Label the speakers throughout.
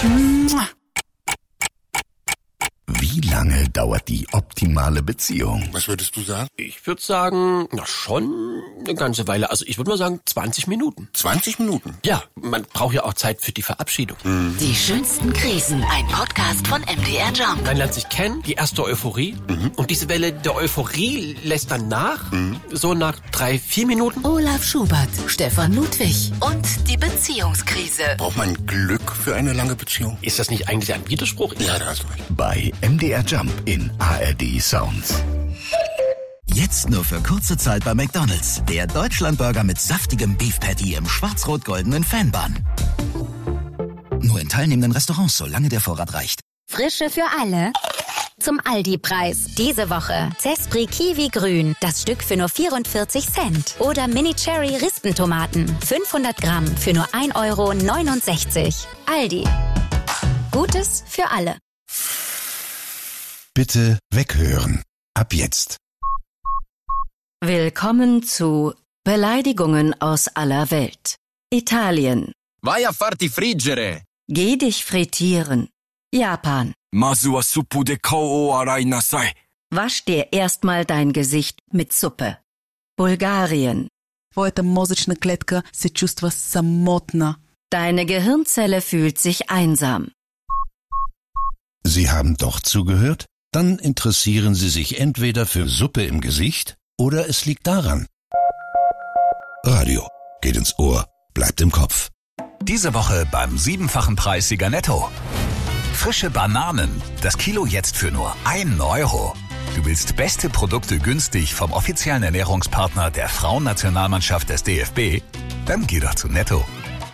Speaker 1: Wie lange dauert die optimale Beziehung?
Speaker 2: Was würdest du sagen?
Speaker 3: Ich würde sagen, na schon eine ganze Weile. Also ich würde mal sagen 20 Minuten.
Speaker 2: 20 Minuten?
Speaker 3: Ja, man braucht ja auch Zeit für die Verabschiedung.
Speaker 4: Die schönsten Krisen. Ein Podcast von MDR Jump.
Speaker 3: Man lernt sich kennen, die erste Euphorie. Und diese Welle der Euphorie lässt dann nach. So nach 3-4 Minuten.
Speaker 4: Olaf Schubert, Stefan Ludwig und die Beziehungskrise.
Speaker 2: Braucht man Glück für eine lange Beziehung?
Speaker 3: Ist das nicht eigentlich ein Widerspruch?
Speaker 2: Ja, da hast du recht.
Speaker 1: Bei MDR Jump in ARD Sounds.
Speaker 5: Jetzt nur für kurze Zeit bei McDonald's. Der Deutschlandburger mit saftigem Beef Patty im schwarz-rot-goldenen Fanbun. Nur in teilnehmenden Restaurants, solange der Vorrat reicht.
Speaker 6: Frische für alle. Zum Aldi-Preis. Diese Woche Zespri Kiwi Grün. Das Stück für nur 44 Cent. Oder Mini Cherry Rispentomaten. 500 Gramm für nur 1,69 €. Aldi. Gutes für alle.
Speaker 1: Bitte weghören. Ab jetzt.
Speaker 7: Willkommen zu Beleidigungen aus aller Welt. Italien.
Speaker 8: Vai a farti friggere.
Speaker 7: Geh dich frittieren. Japan.
Speaker 8: Masu wa suppu de kao o arai nasai.
Speaker 7: Wasch dir erstmal dein Gesicht mit Suppe. Bulgarien.
Speaker 9: Твоята мозъчна клетка се чувства самотна.
Speaker 7: Deine Gehirnzelle fühlt sich einsam.
Speaker 1: Sie haben doch zugehört? Dann interessieren Sie sich entweder für Suppe im Gesicht oder es liegt daran. Radio geht ins Ohr, bleibt im Kopf.
Speaker 10: Diese Woche beim 7-fachen Preissieger Netto. Frische Bananen, das Kilo jetzt für nur 1 €. Du willst beste Produkte günstig vom offiziellen Ernährungspartner der Frauennationalmannschaft des DFB? Dann geh doch zu Netto.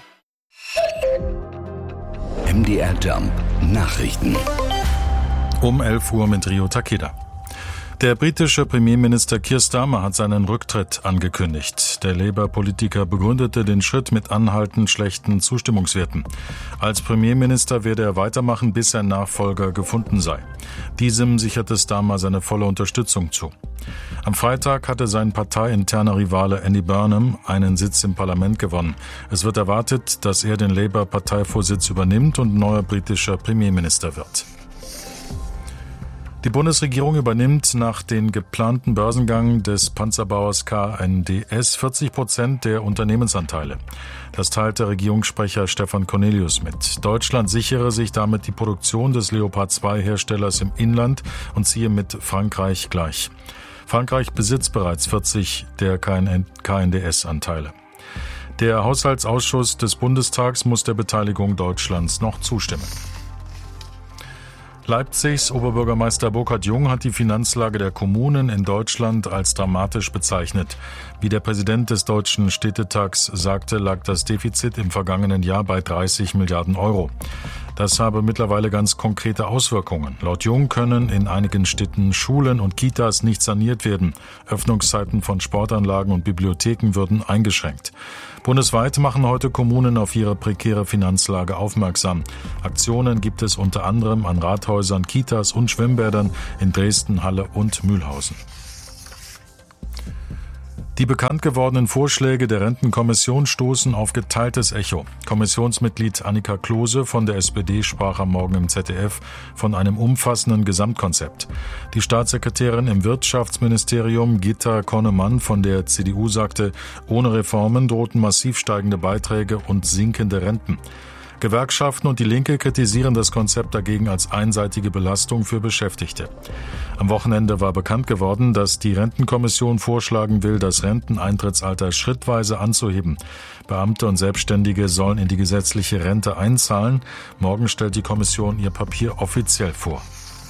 Speaker 1: MDR Jump Nachrichten.
Speaker 11: Um 11 Uhr mit Rio Takeda. Der britische Premierminister Keir Starmer hat seinen Rücktritt angekündigt. Der Labour-Politiker begründete den Schritt mit anhaltend schlechten Zustimmungswerten. Als Premierminister werde er weitermachen, bis ein Nachfolger gefunden sei. Diesem sicherte Starmer seine volle Unterstützung zu. Am Freitag hatte sein parteiinterner Rivale Andy Burnham einen Sitz im Parlament gewonnen. Es wird erwartet, dass er den Labour-Parteivorsitz übernimmt und neuer britischer Premierminister wird. Die Bundesregierung übernimmt nach dem geplanten Börsengang des Panzerbauers KNDS 40% der Unternehmensanteile. Das teilte Regierungssprecher Stefan Cornelius mit. Deutschland sichere sich damit die Produktion des Leopard 2 Herstellers im Inland und ziehe mit Frankreich gleich. Frankreich besitzt bereits 40 der KNDS-Anteile. Der Haushaltsausschuss des Bundestags muss der Beteiligung Deutschlands noch zustimmen. Leipzigs Oberbürgermeister Burkhard Jung hat die Finanzlage der Kommunen in Deutschland als dramatisch bezeichnet. Wie der Präsident des Deutschen Städtetags sagte, lag das Defizit im vergangenen Jahr bei 30 Milliarden €. Das habe mittlerweile ganz konkrete Auswirkungen. Laut Jung können in einigen Städten Schulen und Kitas nicht saniert werden. Öffnungszeiten von Sportanlagen und Bibliotheken würden eingeschränkt. Bundesweit machen heute Kommunen auf ihre prekäre Finanzlage aufmerksam. Aktionen gibt es unter anderem an Rathäusern, Kitas und Schwimmbädern in Dresden, Halle und Mühlhausen. Die bekannt gewordenen Vorschläge der Rentenkommission stoßen auf geteiltes Echo. Kommissionsmitglied Annika Klose von der SPD sprach am Morgen im ZDF von einem umfassenden Gesamtkonzept. Die Staatssekretärin im Wirtschaftsministerium Gitta Konnemann von der CDU sagte, ohne Reformen drohten massiv steigende Beiträge und sinkende Renten. Gewerkschaften und die Linke kritisieren das Konzept dagegen als einseitige Belastung für Beschäftigte. Am Wochenende war bekannt geworden, dass die Rentenkommission vorschlagen will, das Renteneintrittsalter schrittweise anzuheben. Beamte und Selbstständige sollen in die gesetzliche Rente einzahlen. Morgen stellt die Kommission ihr Papier offiziell vor.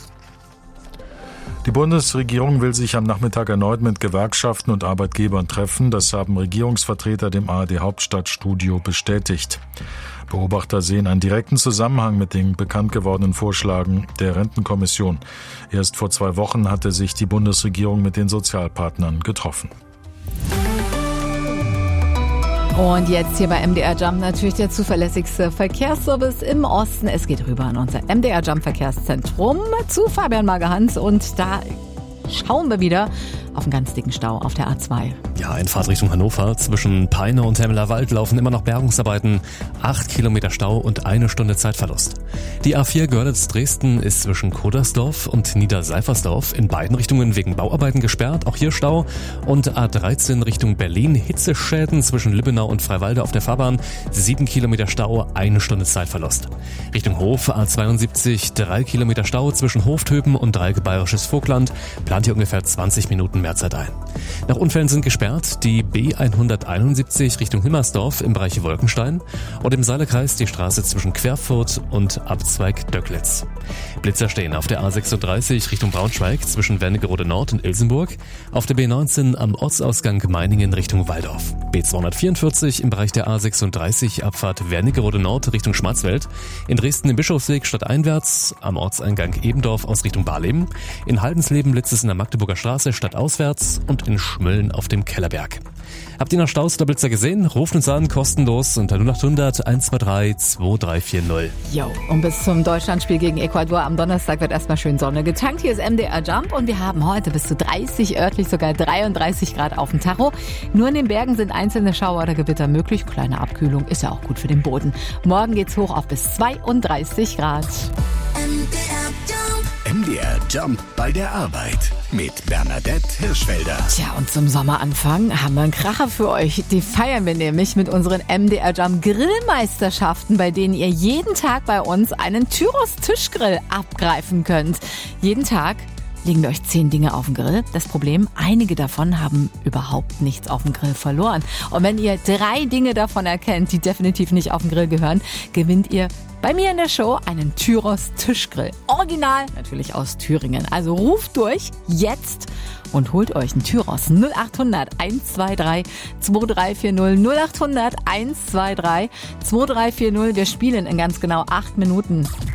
Speaker 11: Die Bundesregierung will sich am Nachmittag erneut mit Gewerkschaften und Arbeitgebern treffen. Das haben Regierungsvertreter dem ARD-Hauptstadtstudio bestätigt. Beobachter sehen einen direkten Zusammenhang mit den bekannt gewordenen Vorschlägen der Rentenkommission. Erst vor 2 Wochen hatte sich die Bundesregierung mit den Sozialpartnern getroffen.
Speaker 12: Und jetzt hier bei MDR Jump natürlich der zuverlässigste Verkehrsservice im Osten. Es geht rüber an unser MDR Jump Verkehrszentrum zu Fabian Magerhans und da schauen wir wieder auf einen ganz dicken Stau auf der A2.
Speaker 13: Ja, in Fahrtrichtung Hannover zwischen Peine und Hemmeler Wald laufen immer noch Bergungsarbeiten. 8 Kilometer Stau und 1 Stunde Zeitverlust. Die A4 Görlitz-Dresden ist zwischen Kodersdorf und Niederseifersdorf in beiden Richtungen wegen Bauarbeiten gesperrt. Auch hier Stau. Und A13 Richtung Berlin. Hitzeschäden zwischen Lübbenau und Freiwalde auf der Fahrbahn. 7 Kilometer Stau, 1 Stunde Zeitverlust. Richtung Hof A72 3 Kilometer Stau zwischen Hoftöben und Dreieck Bayerisches Vogtland. Plant hier ungefähr 20 Minuten mehr Zeit ein. Nach Unfällen sind gesperrt die B171 Richtung Himmersdorf im Bereich Wolkenstein und im Saale-Kreis die Straße zwischen Querfurt und Abzweig Döcklitz. Blitzer stehen auf der A36 Richtung Braunschweig zwischen Wernigerode Nord und Ilsenburg, auf der B19 am Ortsausgang Meiningen Richtung Waldorf. B244 im Bereich der A36 Abfahrt Wernigerode Nord Richtung Schwarzwald, in Dresden im Bischofsweg stadteinwärts, am Ortseingang Ebendorf aus Richtung Barleben, in Haldensleben blitzt es in der Magdeburger Straße stadtauswärts und in Schmölln auf dem Kellerberg. Habt ihr noch Staus oder Blitzer gesehen? Ruft uns an, kostenlos unter 0800 123 2340.
Speaker 12: Jo, und bis zum Deutschlandspiel gegen Ecuador am Donnerstag wird erstmal schön Sonne getankt. Hier ist MDR Jump und wir haben heute bis zu 30, örtlich sogar 33 Grad auf dem Tacho. Nur in den Bergen sind einzelne Schauer oder Gewitter möglich. Kleine Abkühlung ist ja auch gut für den Boden. Morgen geht's hoch auf bis 32 Grad.
Speaker 1: MDR Jump bei der Arbeit mit Bernadette Hirschfelder.
Speaker 12: Tja, und zum Sommeranfang haben wir einen Kracher für euch. Die feiern wir nämlich mit unseren MDR Jump Grillmeisterschaften, bei denen ihr jeden Tag bei uns einen Tyros Tischgrill abgreifen könnt. Jeden Tag legen wir euch 10 Dinge auf den Grill. Das Problem, einige davon haben überhaupt nichts auf dem Grill verloren. Und wenn ihr 3 Dinge davon erkennt, die definitiv nicht auf den Grill gehören, gewinnt ihr bei mir in der Show einen Tyros Tischgrill. Original, natürlich aus Thüringen. Also ruft durch jetzt und holt euch einen Tyros 0800 123 2340 0800 123 2340. Wir spielen in ganz genau 8 Minuten.